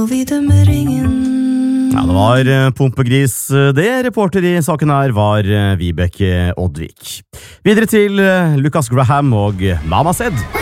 Ja, det var Pumpegris. Det reporter i saken her var Vibeke Oddvik. Videre til Lucas Graham og Mama Said.